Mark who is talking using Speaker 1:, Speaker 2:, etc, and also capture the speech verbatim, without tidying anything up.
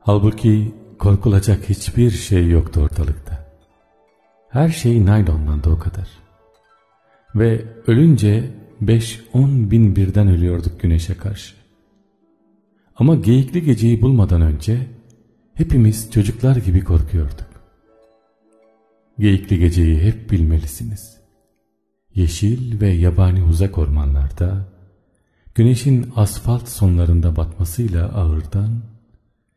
Speaker 1: Halbuki korkulacak hiçbir şey yoktu ortalıkta. Her şey naylonlandı o kadar. Ve ölünce beş on bin birden ölüyorduk güneşe karşı. Ama geyikli geceyi bulmadan önce hepimiz çocuklar gibi korkuyorduk. Geyikli geceyi hep bilmelisiniz. Yeşil ve yabani uzak ormanlarda, güneşin asfalt sonlarında batmasıyla ağırdan